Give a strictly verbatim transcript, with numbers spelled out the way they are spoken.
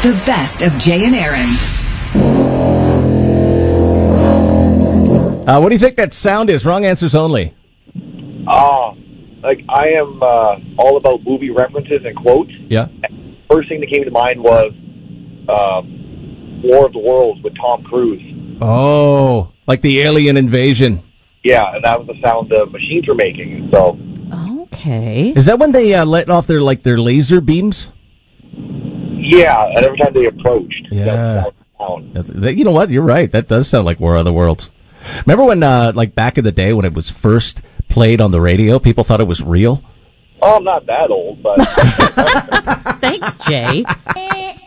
The best of Jay and Aaron. Uh, what do you think that sound is? Wrong answers only. Oh, like I am uh, all about movie references and quotes. Yeah. First thing that came to mind was uh, War of the Worlds with Tom Cruise. Oh, like the alien invasion. Yeah, and that was the sound the machines were making. So. Okay. Is that when they uh, let off their like their laser beams? Yeah, and every time they approached. Yeah. That sound. That's, that, you know what? You're right. That does sound like War of the Worlds. Remember when, uh, like back in the day when it was first played on the radio, people thought it was real? Oh, I'm not that old, but... Thanks, Jay.